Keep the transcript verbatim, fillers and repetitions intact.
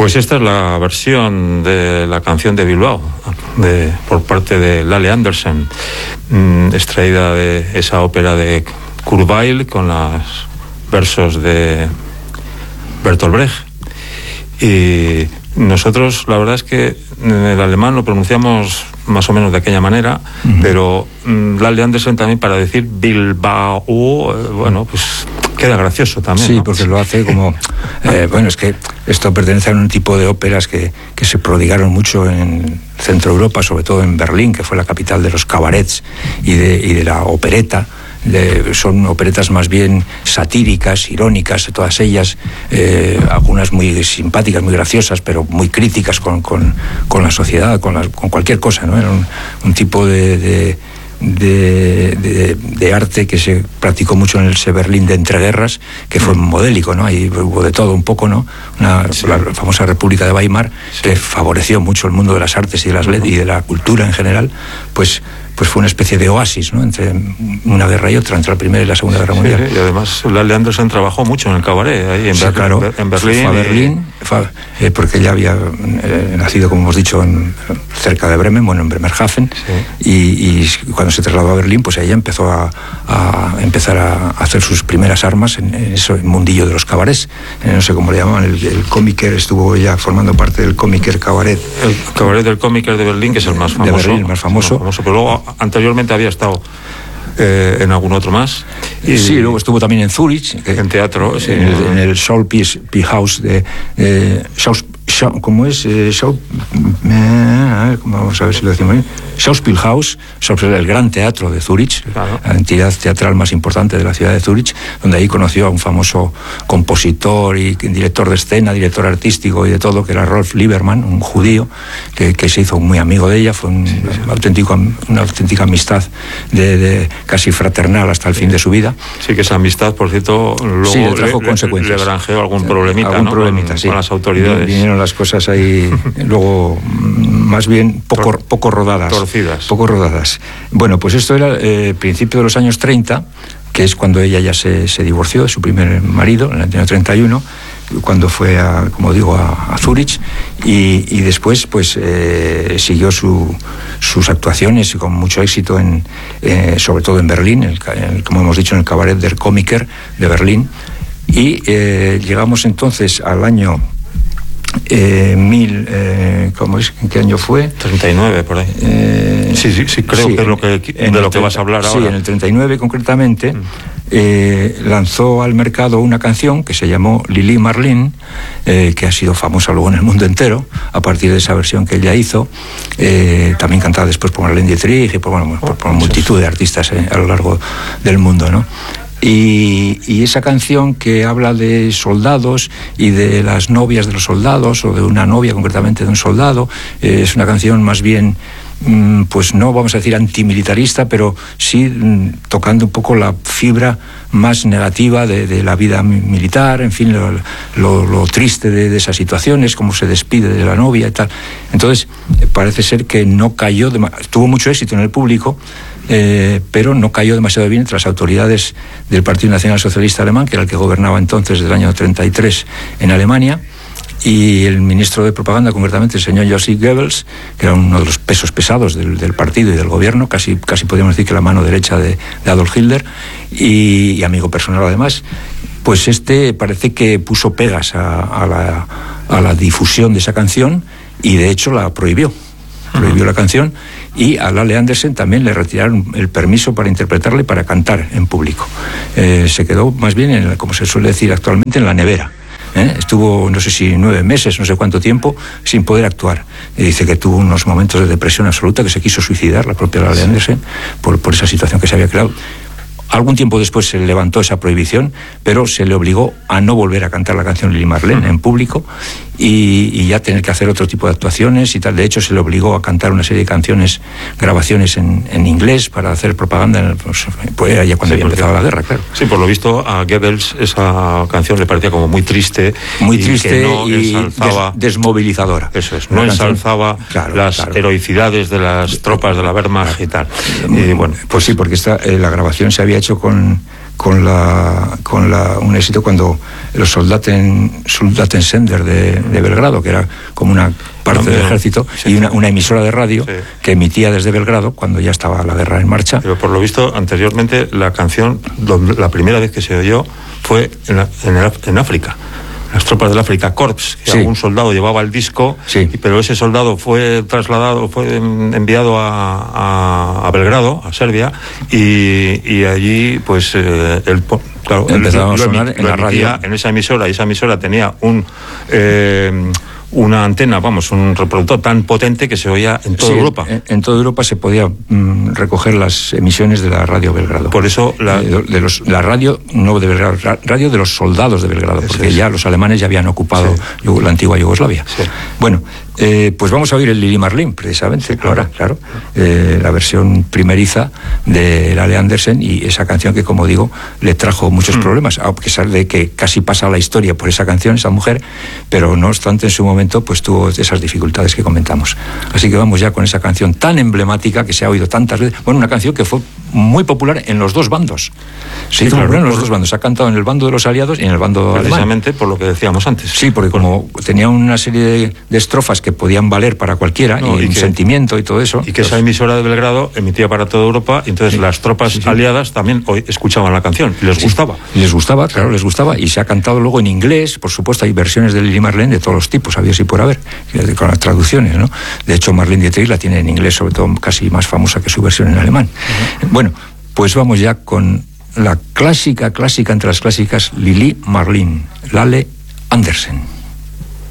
Pues esta es la versión de la canción de Bilbao, de, por parte de Lale Andersen, mmm, extraída de esa ópera de Kurt Weill con los versos de Bertolt Brecht. Y nosotros, la verdad es que en el alemán lo pronunciamos más o menos de aquella manera, uh-huh. pero um, Lale Andersen también, para decir Bilbao, eh, bueno, pues queda gracioso también. Sí, ¿no? porque lo hace como... Eh, bueno, es que esto pertenece a un tipo de óperas que, que se prodigaron mucho en Centro Europa, sobre todo en Berlín, que fue la capital de los cabarets y de, y de la opereta. De, son operetas más bien satíricas, irónicas, todas ellas, eh, algunas muy simpáticas, muy graciosas, pero muy críticas con, con, con la sociedad, con, la, con cualquier cosa, ¿no? Era un, un tipo de, de, de, de, de arte que se practicó mucho en ese Berlín de entreguerras, que fue modélico, ¿no? Ahí hubo de todo un poco, ¿no? Una, sí. La famosa República de Weimar, sí. que favoreció mucho el mundo de las artes y de las letras y de la cultura en general, pues pues fue una especie de oasis, ¿no? Entre una guerra y otra, entre la Primera y la Segunda Guerra Mundial. Sí, y además Lale Andersen trabajó mucho en el cabaret, ahí en, sí, Ber- claro. en Berlín. Fue a Berlín, y... fue a, eh, porque ella había eh, nacido, como hemos dicho, en, cerca de Bremen, bueno, en Bremerhaven, sí. y, y cuando se trasladó a Berlín, pues ella empezó a, a empezar a hacer sus primeras armas en, en eso, el mundillo de los cabarets. Eh, no sé cómo le llamaban, el, el Komiker, estuvo ella formando parte del Komiker Cabaret. El cabaret del Komiker de Berlín, que es el más famoso. De Berlín, el más famoso. El más famoso, pero luego anteriormente había estado eh, en algún otro más. Y sí, luego estuvo también en Zurich, en teatro, sí, en, el, en el Schauspielhaus de eh, Schaus, Schau, ¿cómo es? Eh, Schau, eh, vamos a ver si lo decimos bien. Schauspielhaus, el gran teatro de Zurich, claro. La entidad teatral más importante de la ciudad de Zurich, donde ahí conoció a un famoso compositor y director de escena, director artístico y de todo, que era Rolf Liebermann, un judío que, que se hizo muy amigo de ella. Fue un, sí, sí. Auténtico, una auténtica amistad de, de casi fraternal hasta el fin de su vida. Sí, que esa amistad, por cierto, luego sí, le trajo le, consecuencias. Le granjeó algún problemita, algún ¿no? problemita, con, sí. con las autoridades. Vinieron las cosas ahí luego más bien poco, poco rodadas. Torcidas. Poco rodadas. Bueno, pues esto era eh, principio de los años treinta, que es cuando ella ya se, se divorció de su primer marido, en el año treinta y uno, cuando fue, a, como digo, a, a Zurich, y, y después pues eh, siguió su, sus actuaciones con mucho éxito, en, eh, sobre todo en Berlín, el, el, como hemos dicho, en el Cabaret der Komiker de Berlín, y eh, llegamos entonces al año Eh, mil, eh, ¿cómo es? ¿En qué año fue? treinta y nueve, por ahí. Eh, sí, sí, sí, creo sí, que es lo que, de lo que vas a hablar sí, ahora. Sí, en el treinta y nueve concretamente, mm. eh, lanzó al mercado una canción que se llamó Lili Marleen, eh, que ha sido famosa luego en el mundo entero, a partir de esa versión que ella hizo, eh, también cantada después por Marlene Dietrich y por, bueno, por, por multitud de artistas eh, a lo largo del mundo, ¿no? Y, y esa canción que habla de soldados y de las novias de los soldados, o de una novia concretamente de un soldado, eh, es una canción más bien, mm, pues no vamos a decir antimilitarista, pero sí mm, tocando un poco la fibra más negativa de, de la vida militar, en fin, lo, lo, lo triste de, de esas situaciones, cómo se despide de la novia y tal. Entonces, eh, parece ser que no cayó, de, tuvo mucho éxito en el público, Eh, pero no cayó demasiado bien entre las autoridades del Partido Nacional Socialista Alemán, que era el que gobernaba entonces desde el año treinta y tres en Alemania, y el ministro de propaganda, concretamente el señor Joseph Goebbels, que era uno de los pesos pesados del, del partido y del gobierno, casi, casi podríamos decir que la mano derecha de, de Adolf Hitler, y, y amigo personal además. Pues este parece que puso pegas a, a, la, a la difusión de esa canción, y de hecho la prohibió prohibió la canción, y a Lale Andersen también le retiraron el permiso para interpretarla y para cantar en público. Eh, se quedó más bien, en, como se suele decir actualmente, en la nevera. ¿Eh? Estuvo, no sé si nueve meses, no sé cuánto tiempo, sin poder actuar. Y dice que tuvo unos momentos de depresión absoluta, que se quiso suicidar, la propia Lale Andersen, por, por esa situación que se había creado. Algún tiempo después se levantó esa prohibición, pero se le obligó a no volver a cantar la canción Lili Marleen en público, y, y ya tener que hacer otro tipo de actuaciones y tal. De hecho, se le obligó a cantar una serie de canciones, grabaciones en, en inglés para hacer propaganda, pues, pues era ya cuando sí, había empezado la guerra, claro. Sí, por lo visto a Goebbels esa canción le parecía como muy triste. Muy triste y, no y ensalzaba, des, desmovilizadora. Eso es, no ensalzaba claro, las claro. heroicidades de las tropas de la Wehrmacht y tal. Y, bueno, pues sí, porque esta, eh, la grabación se había hecho con... con la con la un éxito cuando los Soldaten Soldatensender de, de Belgrado, que era como una parte no, del ejército, sí, y una, una emisora de radio, sí, que emitía desde Belgrado cuando ya estaba la guerra en marcha. Pero por lo visto, anteriormente, la canción, la primera vez que se oyó fue en, la, en, el, en África. Las tropas del África Corps, que sí, algún soldado llevaba el disco, sí, pero ese soldado fue trasladado, fue enviado a, a, a Belgrado, a Serbia, y, y allí, pues, eh, el, claro, empezaba a sonar emit, en la radio, en esa emisora, y esa emisora tenía un... Eh, una antena, vamos, un reproductor tan potente que se oía en toda sí, Europa. En, en toda Europa se podía mm, recoger las emisiones de la radio Belgrado. Por eso la, de, de los, la radio no de Belgrado, la radio de los soldados de Belgrado, porque sí, ya los alemanes ya habían ocupado sí, la antigua Yugoslavia. Sí. Bueno, eh, pues vamos a oír el Lili Marleen, precisamente, sí, claro, ahora, claro, eh, la versión primeriza de Lale Andersen, y esa canción que, como digo, le trajo muchos mm. problemas, a pesar de que casi pasa la historia por esa canción, esa mujer, pero no obstante en su momento pues tuvo esas dificultades que comentamos. Así que vamos ya con esa canción tan emblemática que se ha oído tantas veces. Bueno, una canción que fue muy popular en los dos bandos. Se hizo claro, popular en los dos bandos. Se ha cantado en el bando de los aliados y en el bando precisamente alemán. Por lo que decíamos antes. Sí, porque como tenía una serie de, de estrofas que podían valer para cualquiera, no, y, y un que, sentimiento y todo eso. Y que pues, esa emisora de Belgrado emitía para toda Europa, y entonces sí, las tropas sí, sí. aliadas también hoy escuchaban la canción y les sí, gustaba. Y les gustaba, claro, les gustaba, y se ha cantado luego en inglés, por supuesto, hay versiones de Lili Marleen de todos los tipos, había sí por haber, con las traducciones, ¿no? De hecho, Marlene Dietrich la tiene en inglés, sobre todo casi más famosa que su versión en alemán. Uh-huh. Bueno, pues vamos ya con la clásica, clásica entre las clásicas, Lili Marleen, Lale Andersen.